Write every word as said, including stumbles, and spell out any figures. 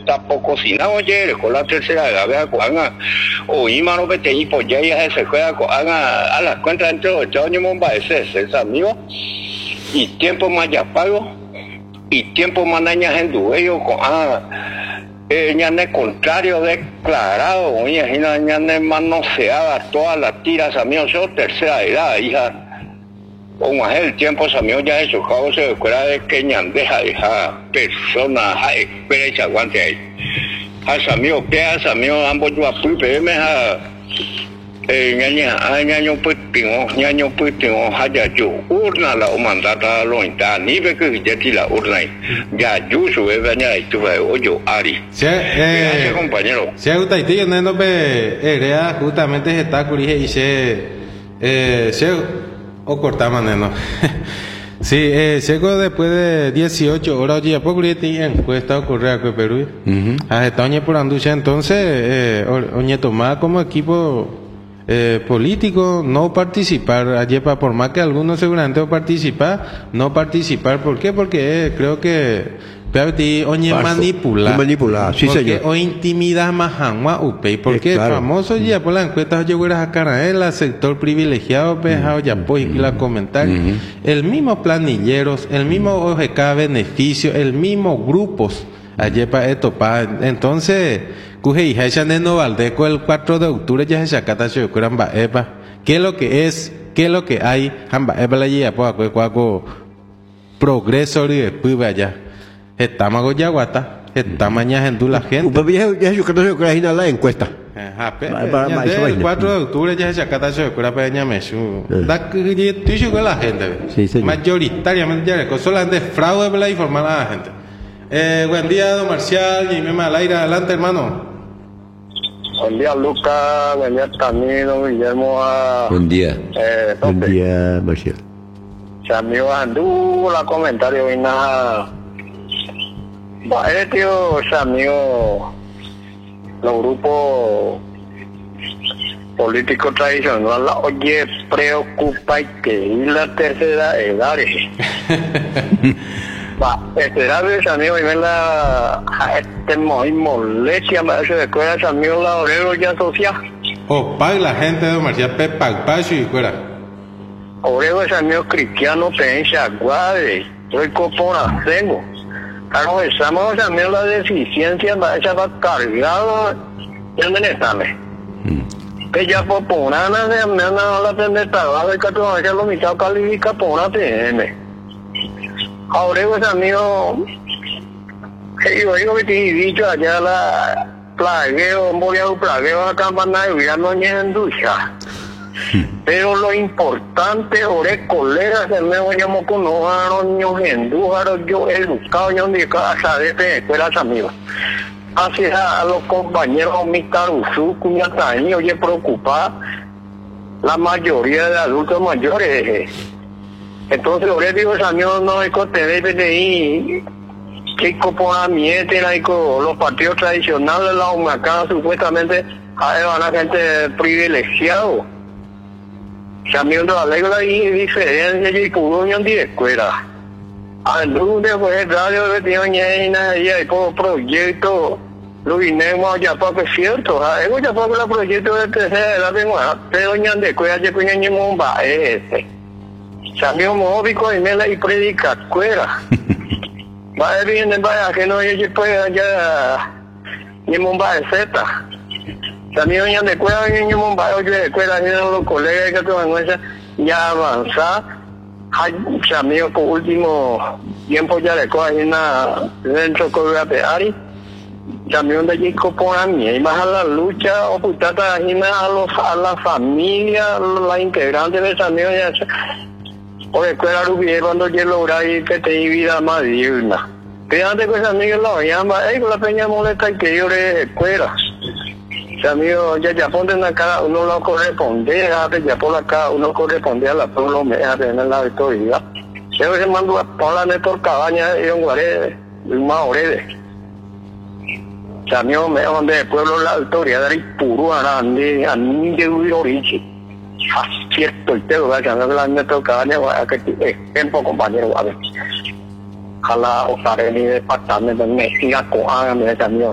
tapo cocinado ayer, con la tercera edad, vea, cuanga, o imano que te y pues ya ya se juega a las cuentas entre los ocho años, momba, ese es amigo, y tiempo más ya pago, y tiempo más dañas en tu ello, con ah, eh, ya de contrario declarado, oye, ya de manoseada todas las tiras, amigos, son tercera edad, hija. Como es el tiempo, amigos, ya de su juego se recuerda de que ñandeja esa persona, esa experiencia aguante ahí. Has amigos, que has amigos, ambos yo apoyo, pero me ha ñaña, ñaño putingo, ñaño putingo, haya yo urna la mandata lo inta, ni ve que ya tira urna ya yo sube baña y tu oyo ari. Sí, eh, compañero. Si gusta y tío, no no ve, era justamente está curije y se, eh, se o cortamos, no. Sí, eh, llego después de dieciocho horas, ya poco le tenía encuesta ocurre a Perú. A Estaña por Anducha, entonces, eh, oñe tomar como equipo eh, político, no participar, ayer para por más que algunos seguramente o participar, no participar, ¿por qué? Porque eh, creo que oye manipular, manipular, sí señor. O intimidad más jamás upey, porque claro. Famoso ya por la encuesta yo era a Caraela, sector privilegiado, pejado ya pues y la comentar, uh-huh. El mismo planilleros, el mismo O G K beneficio, el mismo grupos ayer para esto para entonces cuje y ya de Novaldeco el cuatro de octubre ya se sacata se curan ba epa, qué es lo que es, qué es lo que hay, hamba epa la ya pues cuaco progreso y después allá. Estamos yaguata, estamos ñajando la gente. Pues ya yo creo que hay la encuesta. Ajá, el cuatro de octubre ya se sacata se cura para ñamesu. Da que tú yo con la gente. Sí, señor. Mayoritariamente ya le solamente fraude para informar a la gente. Eh, buen día, don Marcial, y me al aire, adelante, hermano. Buen día, Lucas, buen día, Camilo, Guillermo. Buen día. Eh, buen día, Marcial. Se amigo andú la comentario y nada. Vale, tío, o sea, amigo, los grupos políticos tradicionales, oye, preocupa y que y la tercera edad. Va, tercera vez, amigo, y ven la, este muy molestia, me hace de cuera, amigo, la obrero ya social. O paga la gente de Marcial Pepa, Pacho y fuera. Obrero es amigo cristiano, pensa, guade, soy copona, tengo. Claro, estamos también la deficiencia, esa va cargada en Menestame. Que ya por ponana se me han dado la pendejada de que tú vas a hacer lo mitad califica por una P M. Ahora, pues amigo, yo digo que te he dicho allá la plagueo, un boleado plagueo, la campana de vida no es en ducha. Pero lo importante ahora es colegas se me voy a llamar con los niños hindújaros yo educado yo de casa de este escuelas amigos hacia a los compañeros mi caruzú cuya taño oye preocupar la mayoría de adultos mayores entonces ahora digo amigos no hay que tener de ahí que comportamiento los partidos tradicionales de la humacana supuestamente hay una gente privilegiado. También la ley de diferencia y pudo de escuela. Andú después de radio de Tiañena y hay por proyecto lo vinimos ya para que es cierto. Eso ya para el proyecto de tercera edad de Guadalajara, pero ya de escuela ya que ya no va este. También móvico y me la y predica escuela. Va bien de vaya que no yo pueda ya ni momba de Z. También ya de escuela, niño Mumbai, oye, de escuela, los colegas que toman ya avanzar. También por último tiempo ya de escuela, una dentro de Peari. También de allí componan y más a la lucha, ocultar a los a la familia, la integrante de esa niña ya o escuela Rubier cuando yo logra y que te vida más digna. Que antes que esa niña lo llama, eh, con la peña molesta y que yo de escuela. Amigo, ya ya ponen acá uno lo corresponde, ya por acá uno corresponde a la pueblo me hace en la autoridad. Yo se mando a Paula Néstor Cabaña y un guaré, un maorede. Amigo, me donde el pueblo la autoridad de puro arande, a mí de Uriorichi. Cierto, el teo, que a la Néstor Cabaña, que tiempo compañero, a ver. Ojalá os haré mi departamento, me siga con amigo.